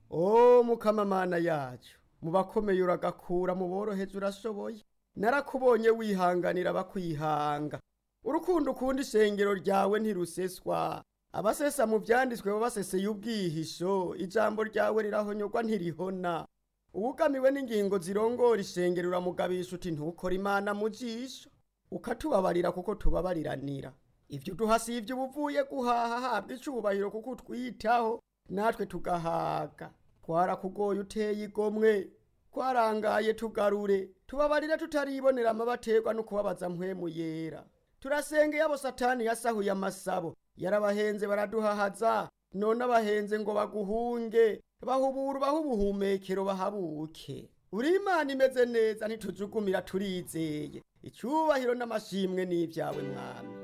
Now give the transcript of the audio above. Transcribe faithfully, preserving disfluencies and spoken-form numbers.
o mukamamana yacu mu bakomeye uragakura mu boroheje urashoboye narakubonye wihanganira bakwihanga urukundo ukunda ishengero ryawe ntiruseswa abasesa mu vyanditswe bo baseseye ubwihisho ijambo ryawe rirahonyogwa ntirihona ubugamiwe n'ingingo zirongora ishengero uramugabisha uti ntukora imana mu jisho ukatubabarira kuko tubabariranira ivyo duhasi ivyo ubuvuye guhaha habwa icubahiro kuko utwitaho natwe tugahaga twarakugoye uteye igomwe twarangaye tugarure tubabarire tutaribonera amabaterwa no kubabaza mpwemu yera turasengeye abo satani yasahuye amasabo yarabahenze baraduhahaza none abahenze ngo baguhunge bahubura bahubuhumekero bahabuke uri imana imeze neza ntitujugumira turizeye icubahiro n'amashimwe n'ivyawe mwami